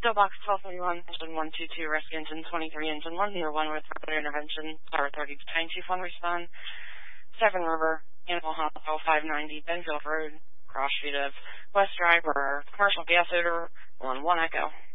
Box 1231, engine 122, rescue engine 23, engine 101 with further intervention, power 30 to 921, respond. Severn River, Animal Hospital 590, Benfield Road, cross street of West Drive, or commercial gas odor, 1 Echo.